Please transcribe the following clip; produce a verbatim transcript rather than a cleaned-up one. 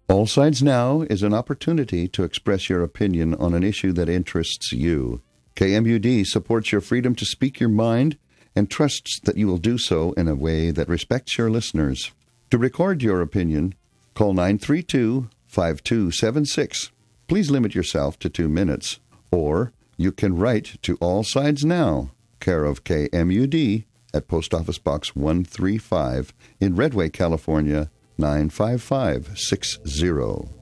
All Sides Now is an opportunity to express your opinion on an issue that interests you. K M U D supports your freedom to speak your mind and trusts that you will do so in a way that respects your listeners. To record your opinion, call nine three two, five two seven six. Please limit yourself to two minutes. Or you can write to All Sides Now, care of K M U D, at Post Office Box one thirty-five in Redway, California, nine five five six zero.